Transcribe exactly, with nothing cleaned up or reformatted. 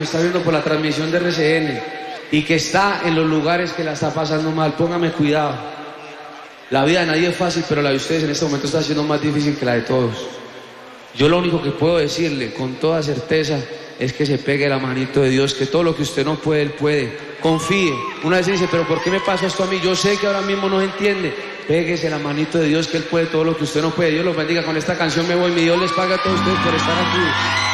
está viendo por la transmisión de R C N y que está en los lugares que la está pasando mal, póngame cuidado. La vida de nadie es fácil, pero la de ustedes en este momento está siendo más difícil que la de todos. Yo lo único que puedo decirle con toda certeza es que se pegue la manito de Dios, que todo lo que usted no puede, Él puede. Confíe. Una vez dice, pero ¿por qué me pasa esto a mí? Yo sé que ahora mismo no se entiende. Péguese la manito de Dios, que Él puede todo lo que usted no puede. Dios los bendiga. Con esta canción me voy. Mi Dios les pague a todos ustedes por estar aquí.